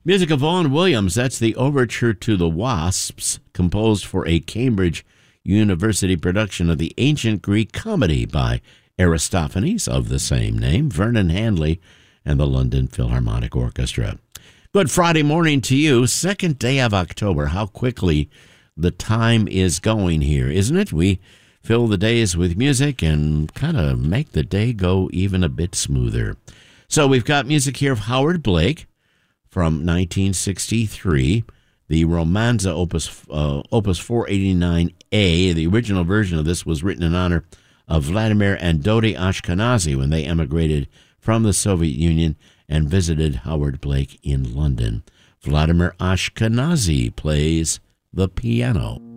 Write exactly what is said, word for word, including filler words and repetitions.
Music of Vaughan Williams, that's the Overture to the Wasps, composed for a Cambridge University production of the ancient Greek comedy by Aristophanes of the same name, Vernon Handley, and the London Philharmonic Orchestra. Good Friday morning to you, second day of October. How quickly the time is going here, isn't it? We fill the days with music and kind of make the day go even a bit smoother. So we've got music here of Howard Blake from nineteen sixty-three, the Romanza Opus uh, Opus four eighty-nine A. The original version of this was written in honor of Vladimir and Dodi Ashkenazi when they emigrated from the Soviet Union and visited Howard Blake in London. Vladimir Ashkenazi plays the piano.